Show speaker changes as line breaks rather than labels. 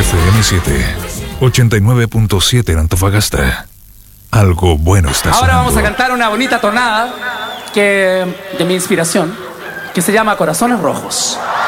FM7 89.7 en Antofagasta. Algo bueno está sonando.
Ahora vamos a cantar una bonita tonada de mi inspiración, que se llama Corazones Rojos.